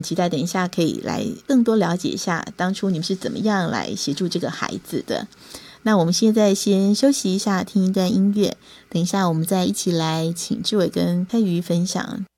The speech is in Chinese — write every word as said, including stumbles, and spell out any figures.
期待等一下可以来更多了解一下当初你们是怎么样来协助这个孩子的。那我们现在先休息一下，听一段音乐，等一下我们再一起来请志伟跟佩瑜分享